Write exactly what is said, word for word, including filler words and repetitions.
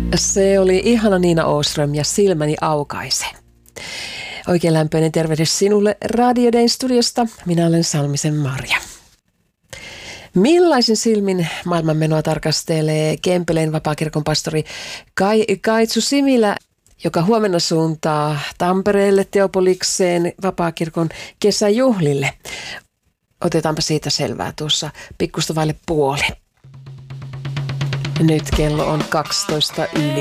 Se oli ihana Niina Åström ja Silmäni aukaise. Oikein lämpöinen tervehdys sinulle Radio Dayn studiosta. Minä olen Salmisen Marja. Millaisin silmin maailmanmenoa tarkastelee Kempeleen vapaakirkon pastori Kai, Kaitsu Similä, joka huomenna suuntaa Tampereelle Teopolikseen vapaakirkon kesäjuhlille. Otetaanpa siitä selvää tuossa pikkusta vaille puoli. Nyt kello on kaksitoista yli.